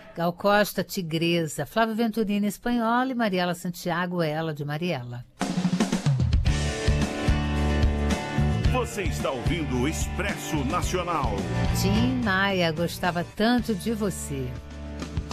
Gal Costa, Tigresa, Flávio Venturini, Espanhola e Mariela Santiago, ela de Mariela. Você está ouvindo o Expresso Nacional. Tim Maia, gostava tanto de você.